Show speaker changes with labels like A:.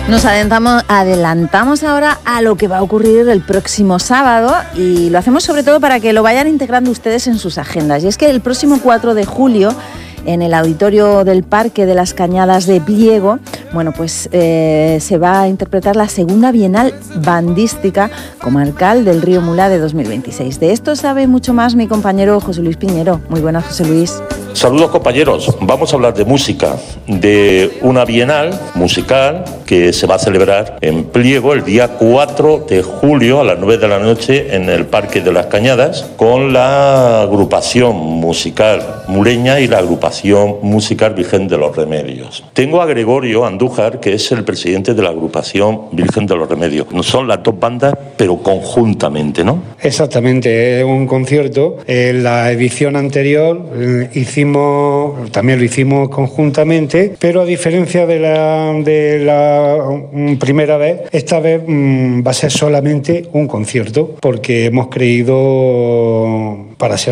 A: Nos adelantamos ahora a lo que va a ocurrir el próximo sábado y lo hacemos sobre todo para que lo vayan integrando ustedes en sus agendas. Y es que el próximo 4 de julio, en el auditorio del Parque de las Cañadas de Pliego, se va a interpretar la segunda Bienal Bandística Comarcal del Río Mula de 2026. De esto sabe mucho más mi compañero José Luis Piñero. Muy buenas, José Luis.
B: Saludos, compañeros. Vamos a hablar de música, de una bienal musical que se va a celebrar en Pliego el día 4 de julio a las 9 de la noche en el Parque de las Cañadas, con la agrupación musical muleña y la agrupación musical Virgen de los Remedios. Tengo a Gregorio Andújar, que es el presidente de la agrupación Virgen de los Remedios. Son las dos bandas, pero conjuntamente, ¿no?
C: Exactamente, es un concierto. En la edición anterior también lo hicimos conjuntamente, pero a diferencia de la primera vez, esta vez va a ser solamente un concierto, porque hemos creído, para ser